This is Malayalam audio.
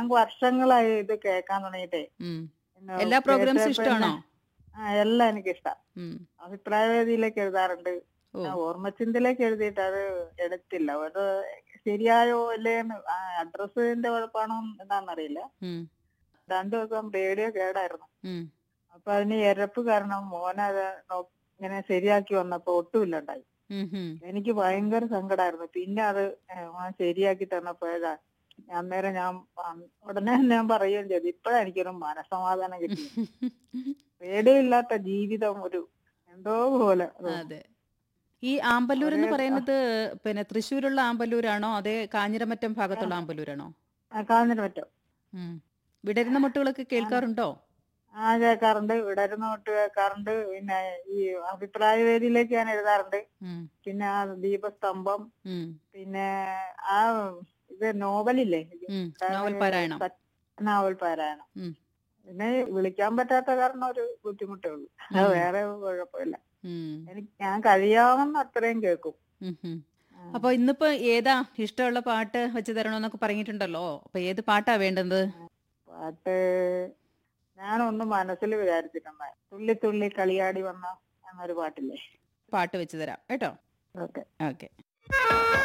ഞാൻ വർഷങ്ങളായി ഇത് കേൾക്കാൻ തുടങ്ങിയിട്ടേ. ഉം. പിന്നെ എല്ലാ പ്രോഗ്രാംസും കേട്ടപ്പോ തന്നെ ഇഷ്ടമാണോ? എല്ലാം എനിക്കിഷ്ടാ. ഉം. അഭിപ്രായ വേദിയിലേക്ക് എഴുതാറുണ്ട്. ഓ. ഓർമ്മച്ചിന്തിലേക്ക് എഴുതിയിട്ട് അത് എടുത്തില്ല. അത് ശരിയായോ ഇല്ലേന്ന് അഡ്രസ്സിന്റെ കുഴപ്പമാണോ എന്താണെന്നറിയില്ല. ഉം. 2 ദിവസം റേഡിയോ കേടായിരുന്നു. ഉം. അപ്പൊ അതിന് എരപ്പ് കാരണം മോനത് ഇങ്ങനെ ശരിയാക്കി വന്നപ്പോ ഒട്ടുമില്ലാണ്ടായി. ഉം. ഉം. എനിക്ക് ഭയങ്കര സങ്കടമായിരുന്നു. പിന്നെ അത് മോൻ ശരിയാക്കി തന്നപ്പോഴാ അന്നേരം ഉടനെ ഞാൻ പറയുകയും ചെയ്തു. ഇപ്പഴാ എനിക്കൊരു മനസ്സമാധാനം കിട്ടിയത്. റേഡിയോ ഇല്ലാത്ത ജീവിതം ഒരു എന്തോ പോലെ തോന്നും. അതെ. ഈ ആമ്പല്ലൂർ അവര് എന്ന് പറയുന്നത് പിന്നെ തൃശ്ശൂരുള്ള ആമ്പല്ലൂരാണോ അതേ കാഞ്ഞിരമറ്റം ഭാഗത്തുള്ള ആമ്പല്ലൂരാണോ? കാഞ്ഞിരം പറ്റും. ഉം. വിടരുന്ന മുട്ടുകളൊക്കെ ഞാൻ കേൾക്കാറുണ്ടോ? കേൾക്കാറുണ്ട്. വിടരുന്ന തൊട്ട് കേൾക്കാറുണ്ട്. പിന്നെ ഈ അഭിപ്രായ വേദിയിലേക്ക് ഞാൻ എഴുതാറുണ്ട്. ഉം. പിന്നെ ആ ദീപസ്തംഭം, ഉം. പിന്നെ ആ ഇത് നോവലില്ലേ ഉം. നോവൽ പാരായണം. നോവൽ പാരായണം. ഉം. പിന്നെ വിളിക്കാൻ പറ്റാത്ത കാരണം ഒരു ബുദ്ധിമുട്ടേ ഉള്ളൂ. അത് ഉം. വേറെ കുഴപ്പമില്ല. ഉം. ഞാൻ കഴിയാവുന്ന അത്രയും കേൾക്കും. ഉം. ഉം. ആ, അപ്പൊ ഇന്നിപ്പോ ഏതാ ഇഷ്ടമുള്ള പാട്ട് വെച്ച് തരണമെന്നൊക്കെ പറഞ്ഞിട്ടുണ്ടല്ലോ. അപ്പൊ ഏത് പാട്ടാ വേണ്ടത്? പാട്ട് ഞാനൊന്ന് മനസ്സിൽ വിചാരിച്ചിട്ടുണ്ട്. തുള്ളി തുള്ളി കളിയാടി വന്ന എന്നൊരു പാട്ടില്ലേ. പാട്ട് വെച്ച് തരാം കേട്ടോ. ഓക്കെ. ഓക്കെ.